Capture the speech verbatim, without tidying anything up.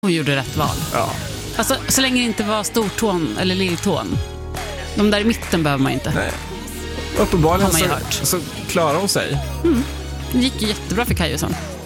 Hon gjorde rätt val. Ja. Alltså, så länge det inte var stortån eller lilltån. De där i mitten behöver man inte. Nej. Uppenbarligen Har man ju så, hört. så klarar hon sig. Mm. Det gick ju jättebra för Kajusson.